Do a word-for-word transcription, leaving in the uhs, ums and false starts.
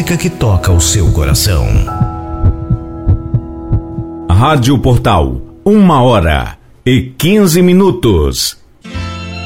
música que toca o seu coração. Rádio Portal, uma hora e quinze minutos.